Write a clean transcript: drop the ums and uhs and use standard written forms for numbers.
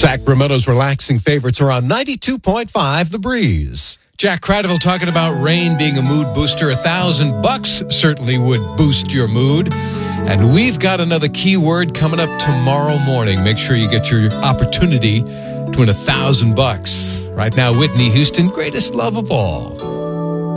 Sacramento's relaxing favorites are on 92.5 The Breeze. Jack Cradiville talking about rain being a mood booster. $1,000 certainly would boost your mood. And we've got another keyword coming up tomorrow morning. Make sure you get your opportunity to win $1,000. Right now, Whitney Houston, greatest love of all.